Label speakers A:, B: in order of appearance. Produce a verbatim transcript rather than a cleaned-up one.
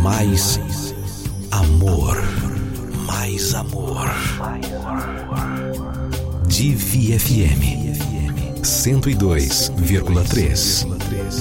A: mais amor. Mais amor. Divi F M cento e dois vírgula três.